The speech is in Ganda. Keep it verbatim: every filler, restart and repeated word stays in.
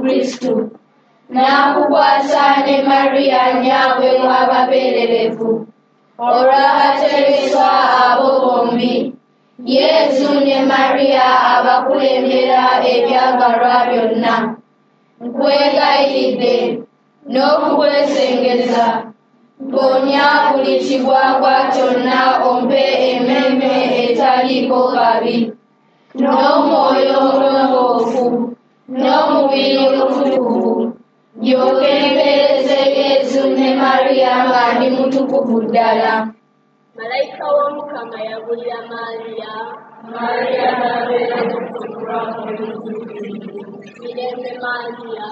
Kristu. N'akukwasa ne Mariya nnyaawe w'ababererevu, olw'abatereswa abo bombi, Yesu ne Mariya abakulembera ebyagalwa byonna. Nkwegayiridde n'okukwesengeza, mponya buli kigwagwa kyonna, ompe emmeeme etaliiko kabi, n'omwoyo omulongoofu, n'omubiri omutukuvu, ndyoke mpeereze Yesu ne Mariya nga ndi mutukuvu ddala. Malayika w'Omukama yabulira Mariya. Mariya n'abeera mutukuvu. Mirembe Mariya.